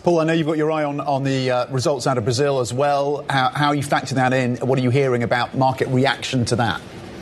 Paul, I know you've got your eye on the results out of Brazil as well. How are you factoring that in? What are you hearing about market reaction to that?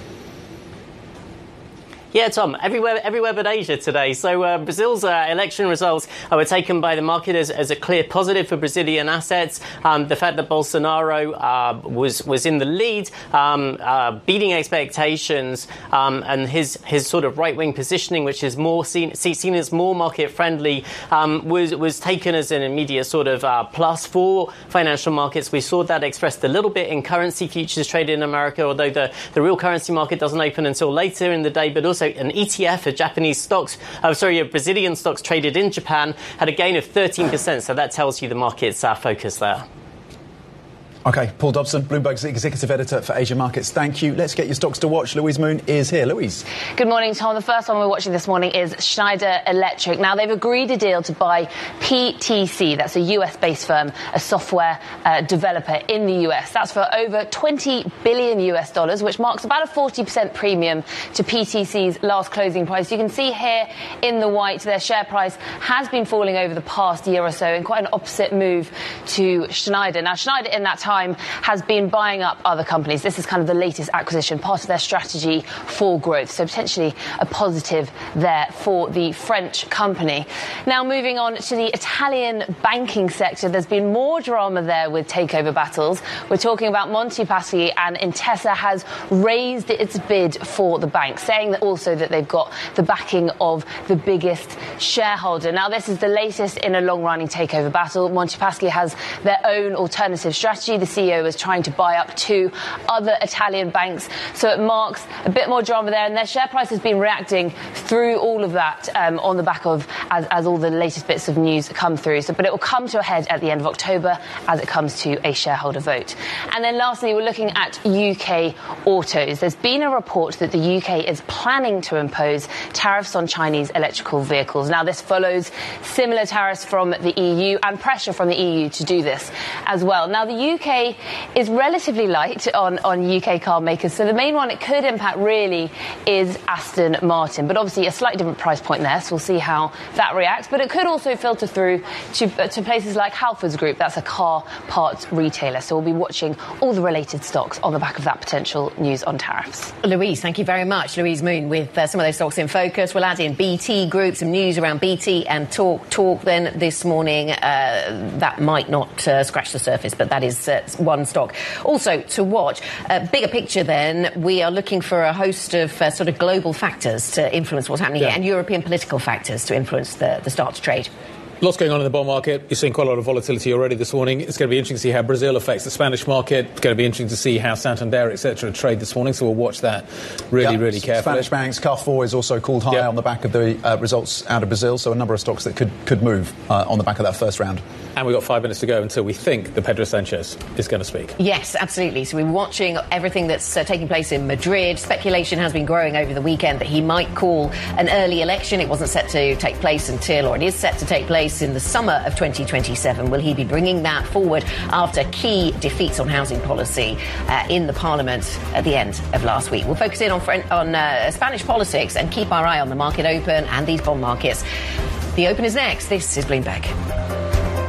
Yeah, Tom, everywhere but Asia today. So Brazil's election results were taken by the market as a clear positive for Brazilian assets. The fact that Bolsonaro was in the lead, beating expectations, and his sort of right-wing positioning, which is more seen as more market-friendly, was taken as an immediate sort of plus for financial markets. We saw that expressed a little bit in currency futures traded in America, although the real currency market doesn't open until later in the day, but also an ETF of Brazilian stocks traded in Japan had a gain of 13%. So that tells you the market's focus there. OK, Paul Dobson, Bloomberg's executive editor for Asia Markets. Thank you. Let's get your stocks to watch. Louise Moon is here. Louise. Good morning, Tom. The first one we're watching this morning is Schneider Electric. Now, they've agreed a deal to buy PTC. That's a US-based firm, a software developer in the US. That's for over $20 billion, which marks about a 40% premium to PTC's last closing price. You can see here in the white, their share price has been falling over the past year or so in quite an opposite move to Schneider. Now, Schneider in that time has been buying up other companies. This is kind of the latest acquisition, part of their strategy for growth. So potentially a positive there for the French company. Now, moving on to the Italian banking sector, there's been more drama there with takeover battles. We're talking about Monte Paschi, and Intesa has raised its bid for the bank, saying that also that they've got the backing of the biggest shareholder. Now, this is the latest in a long-running takeover battle. Monte Paschi has their own alternative strategy. The CEO is trying to buy up two other Italian banks, so it marks a bit more drama there, and their share price has been reacting through all of that on the back of as all the latest bits of news come through. But it will come to a head at the end of October as it comes to a shareholder vote. And then lastly, we're looking at UK autos. There's been a report that the UK is planning to impose tariffs on Chinese electrical vehicles. Now, this follows similar tariffs from the EU and pressure from the EU to do this as well. Now, the UK is relatively light on UK car makers, so the main one it could impact really is Aston Martin, but obviously a slightly different price point there, so we'll see how that reacts. But it could also filter through to places like Halfords Group. That's a car parts retailer, so we'll be watching all the related stocks on the back of that potential news on tariffs. Louise, thank you very much. Louise Moon with some of those stocks in focus. We'll add in BT Group, some news around BT and Talk then this morning. That might not scratch the surface, but that is one stock. Also to watch, bigger picture then, we are looking for a host of sort of global factors to influence what's happening here, and European political factors to influence the start to trade. Lots going on in the bond market. You're seeing quite a lot of volatility already this morning. It's going to be interesting to see how Brazil affects the Spanish market. It's going to be interesting to see how Santander, etc., trade this morning. So we'll watch that really carefully. Spanish banks, Carrefour is also called higher on the back of the results out of Brazil. So a number of stocks that could move on the back of that first round. And we've got 5 minutes to go until we think that Pedro Sanchez is going to speak. Yes, absolutely. So we're watching everything that's taking place in Madrid. Speculation has been growing over the weekend that he might call an early election. It wasn't set to take place until, or it is set to take place in the summer of 2027. Will he be bringing that forward after key defeats on housing policy in the Parliament at the end of last week? We'll focus in on Spanish politics and keep our eye on the market open and these bond markets. The Open is next. This is Bloomberg.